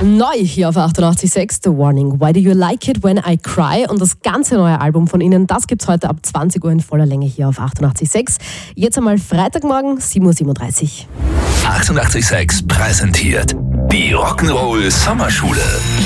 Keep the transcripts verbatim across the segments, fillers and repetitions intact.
Neu hier auf achtundachtzig Komma sechs, The Warning. Why do you like it when I cry? Und das ganze neue Album von ihnen, das gibt's heute ab zwanzig Uhr in voller Länge hier auf achtundachtzig Komma sechs. Jetzt einmal Freitagmorgen, sieben Uhr siebenunddreißig. achtundachtzig Komma sechs präsentiert die Rock'n'Roll Sommerschule.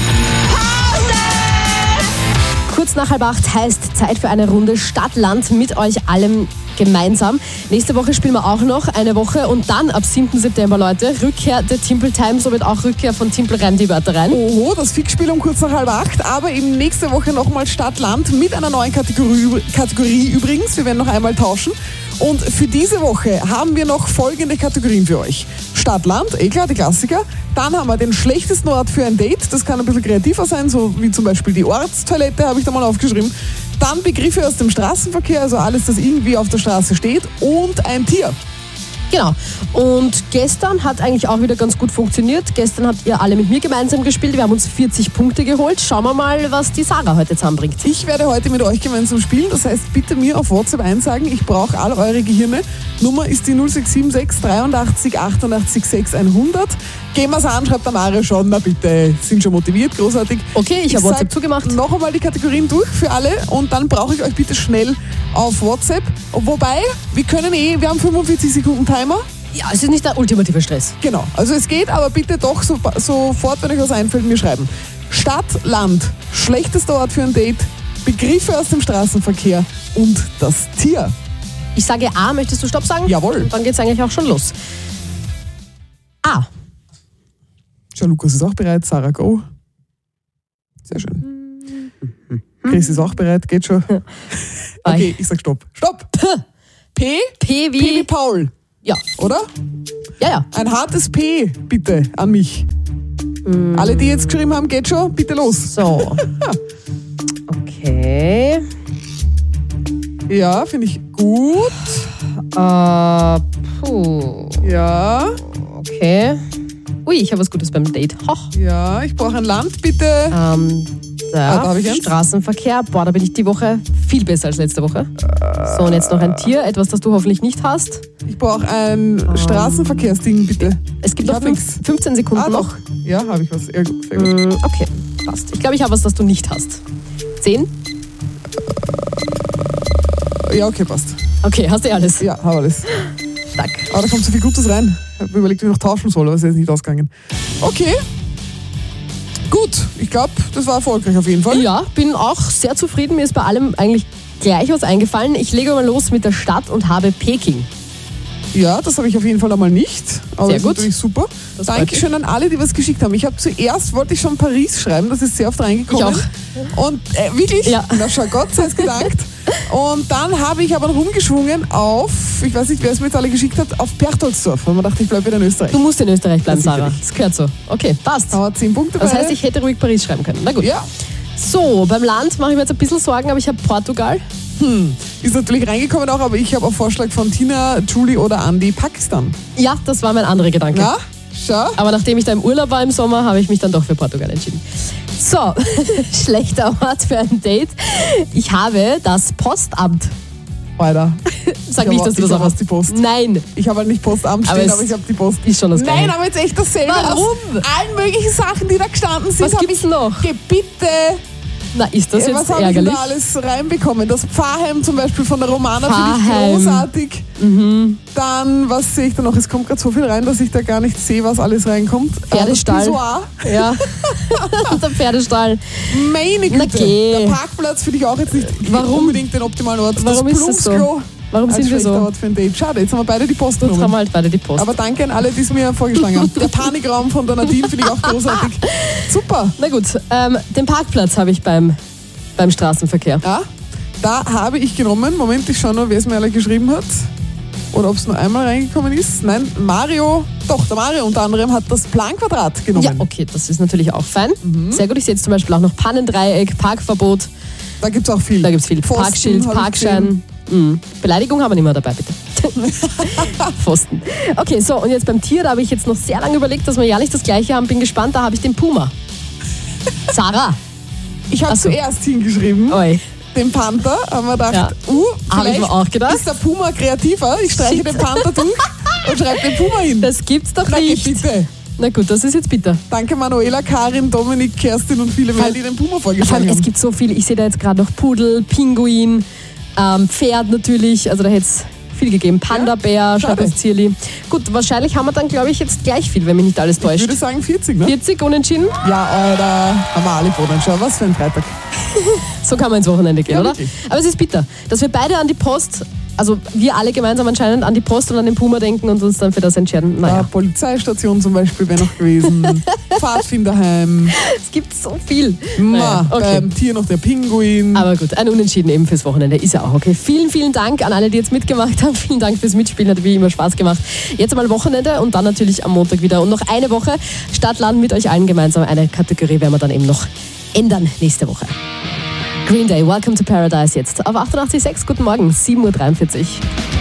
Kurz nach halb acht heißt Zeit für eine Runde Stadt-Land mit euch allem gemeinsam. Nächste Woche spielen wir auch noch eine Woche und dann ab siebten September, Leute, Rückkehr der Timple Time, somit auch Rückkehr von Timple Reim die Wörter rein. Oho, das Fixspiel um kurz nach halb acht, aber eben nächste Woche nochmal Stadt-Land mit einer neuen Kategorie, Kategorie übrigens. Wir werden noch einmal tauschen. Und für diese Woche haben wir noch folgende Kategorien für euch. Stadt-Land, eh klar, die Klassiker. Dann haben wir den schlechtesten Ort für ein Date. Das kann ein bisschen kreativer sein, so wie zum Beispiel die Ortstoilette, habe ich da mal aufgeschrieben. Dann Begriffe aus dem Straßenverkehr, also alles, das irgendwie auf der Straße steht. Und ein Tier. Genau. Und gestern hat eigentlich auch wieder ganz gut funktioniert. Gestern habt ihr alle mit mir gemeinsam gespielt. Wir haben uns vierzig Punkte geholt. Schauen wir mal, was die Sarah heute zusammenbringt. Ich werde heute mit euch gemeinsam spielen. Das heißt, bitte mir auf WhatsApp einsagen. Ich brauche all eure Gehirne. Nummer ist die null sechs sieben sechs dreiundachtzig achtundachtzig sechs hundert. Gehen wir es an, schreibt der Mario schon. Na bitte, sind schon motiviert, großartig. Okay, ich, ich habe WhatsApp zugemacht. Noch einmal die Kategorien durch für alle und dann brauche ich euch bitte schnell auf WhatsApp. Wobei, wir können eh, wir haben fünfundvierzig Sekunden Timer. Ja, es ist nicht der ultimative Stress. Genau, also es geht, aber bitte doch so, sofort, wenn euch was einfällt, mir schreiben. Stadt, Land, schlechtester Ort für ein Date, Begriffe aus dem Straßenverkehr und das Tier. Ich sage A, möchtest du Stopp sagen? Jawohl. Und dann geht es eigentlich auch schon los. A. Schau, Lukas ist auch bereit, Sarah, go. Sehr schön. Chris ist auch bereit, geht schon. Okay, ich sag Stopp. Stopp! P. P wie? P wie Paul. Ja. Oder? Ja, ja. Ein hartes P, bitte, an mich. Mm. Alle, die jetzt geschrieben haben, geht schon, bitte los. So. Okay. Ja, finde ich gut. Äh, puh. Ja. Okay. Ui, ich habe was Gutes beim Date. Hoch. Ja, ich brauche ein Land, bitte. Ähm, da, ah, da habe ich eins. Straßenverkehr. Boah, da bin ich die Woche viel besser als letzte Woche. So, und jetzt noch ein Tier, etwas, das du hoffentlich nicht hast. Ich brauche ein um. Straßenverkehrsding, bitte. Es gibt ich noch fünf, fünfzehn Sekunden ah, noch. Ja, habe ich was. Sehr gut, sehr gut. Okay, passt. Ich glaube, ich habe was, das du nicht hast. Zehn? Ja, okay, passt. Okay, hast du alles? Ja, habe alles. Stark. Aber da kommt so viel Gutes rein. Ich habe überlegt, wie ich noch tauschen soll, aber es ist nicht ausgegangen. Okay. Gut, ich glaube, das war erfolgreich auf jeden Fall. Ja, bin auch sehr zufrieden. Mir ist bei allem eigentlich gleich was eingefallen. Ich lege mal los mit der Stadt und habe Peking. Ja, das habe ich auf jeden Fall einmal nicht. Aber sehr das gut. ist natürlich super. Das Dankeschön an alle, die was geschickt haben. Ich habe zuerst, wollte ich schon Paris schreiben, das ist sehr oft reingekommen. Ich auch. Und äh, wirklich, ja. na schau, Gott sei es gedankt. Und dann habe ich aber rumgeschwungen auf, ich weiß nicht, wer es mir jetzt alle geschickt hat, auf Berchtoldsdorf, weil man dachte, ich bleibe wieder in Österreich. Du musst in Österreich bleiben, das Sarah. Das gehört so. Okay, passt. Aber zehn Punkte Das beide. heißt, ich hätte ruhig Paris schreiben können. Na gut. Ja. So, beim Land mache ich mir jetzt ein bisschen Sorgen, aber ich habe Portugal. Hm, ist natürlich reingekommen auch, aber ich habe auf Vorschlag von Tina, Julie oder Andy Pakistan. Ja, das war mein anderer Gedanke. Ja, schau. Aber nachdem ich da im Urlaub war im Sommer, habe ich mich dann doch für Portugal entschieden. So, schlechter Ort für ein Date. Ich habe das Postamt. Alter. Sag ich nicht, hab, dass du das auch hast. Die Post. Nein. Ich habe halt nicht Postamt aber stehen, aber ich habe die Post. Ist schon das Gleiche. Nein, aber jetzt echt dasselbe. Warum? Aus allen möglichen Sachen, die da gestanden sind. Was gibt's noch? Bitte. Na, ist das ja, jetzt was habe ärgerlich? ich da alles reinbekommen? Das Pfarrheim zum Beispiel von der Romana finde ich großartig. Mhm. Dann, was sehe ich da noch? Es kommt gerade so viel rein, dass ich da gar nicht sehe, was alles reinkommt. Pferdestall. Das ja. Der Pferdestall. Meine Güte. Okay. Der Parkplatz finde ich auch jetzt nicht Warum? unbedingt den optimalen Ort. Warum das ist es so? Plumpsklo. Warum sind wir so? Ort für ein Date. Schade, jetzt haben wir beide die Post Jetzt genommen. haben wir halt beide die Post. Aber danke an alle, die es mir vorgeschlagen haben. Der Panikraum von der Nadine finde ich auch großartig. Super. Na gut, ähm, den Parkplatz habe ich beim, beim Straßenverkehr. Ja, da habe ich genommen. Moment, ich schaue nur, wer es mir alle geschrieben hat. Oder ob es nur einmal reingekommen ist. Nein, Mario, doch, der Mario unter anderem hat das Planquadrat genommen. Ja, okay, das ist natürlich auch fein. Mhm. Sehr gut, ich sehe jetzt zum Beispiel auch noch Pannendreieck, Parkverbot. Da gibt es auch viel. Da gibt es viel. Pfosten, Parkschild, Parkschein. Mhm. Beleidigung haben wir nicht mehr dabei, bitte. Pfosten. Okay, so, und jetzt beim Tier, da habe ich jetzt noch sehr lange überlegt, dass wir ja nicht das Gleiche haben. Bin gespannt, da habe ich den Puma. Sarah. Ich habe so. zuerst hingeschrieben, Oi. den Panther, haben wir gedacht, Ja. uh, Habe ich vielleicht mir auch gedacht. ist der Puma kreativer. Ich streiche Shit. den Panther durch und schreibe den Puma hin. Das gibt's doch Na, nicht. bitte. Na gut, das ist jetzt bitter. Danke Manuela, Karin, Dominik, Kerstin und viele mehr, die den Puma Vor vorgeschlagen allem, es haben. gibt so viel. Ich sehe da jetzt gerade noch Pudel, Pinguin, ähm, Pferd natürlich. Also da hätte es viel gegeben. Panda-Bär, schreibt schade. uns Zierli. Gut, wahrscheinlich haben wir dann, glaube ich, jetzt gleich viel, wenn mich nicht alles Ich täuscht. würde sagen vierzig, ne? vierzig unentschieden? Ja, Alter, haben wir alle Boden schon. Was für ein Freitag. So kann man ins Wochenende gehen, Ja, oder? wirklich. Aber es ist bitter, dass wir beide an die Post, also wir alle gemeinsam anscheinend an die Post und an den Puma denken und uns dann für das entscheiden. Ja, Naja, Polizeistation zum Beispiel wäre noch gewesen. Pfadfinderheim. es gibt so viel. Ma, Naja, okay. beim Tier noch der Pinguin. Aber gut, ein Unentschieden eben fürs Wochenende ist ja auch okay. Vielen, vielen Dank an alle, die jetzt mitgemacht haben. Vielen Dank fürs Mitspielen, hat wie immer Spaß gemacht. Jetzt einmal Wochenende und dann natürlich am Montag wieder. Und noch eine Woche Stadt, Land mit euch allen gemeinsam. Eine Kategorie werden wir dann eben noch ändern nächste Woche. Green Day, Welcome to Paradise jetzt auf achtundachtzig Komma sechs. Guten Morgen, sieben Uhr dreiundvierzig.